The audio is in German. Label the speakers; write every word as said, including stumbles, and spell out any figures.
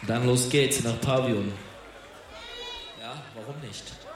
Speaker 1: Dann los geht's nach Pavillon. Ja, warum nicht?